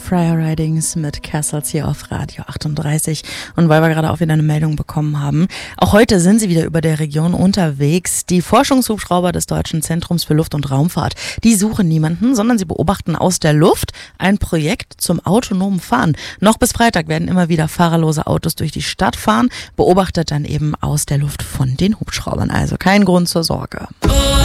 Friar Ridings mit Castles hier auf Radio 38. Und weil wir gerade auch wieder eine Meldung bekommen haben, auch heute sind sie wieder über der Region unterwegs. Die Forschungshubschrauber des Deutschen Zentrums für Luft- und Raumfahrt, die suchen niemanden, sondern sie beobachten aus der Luft ein Projekt zum autonomen Fahren. Noch bis Freitag werden immer wieder fahrerlose Autos durch die Stadt fahren, beobachtet dann eben aus der Luft von den Hubschraubern. Also kein Grund zur Sorge.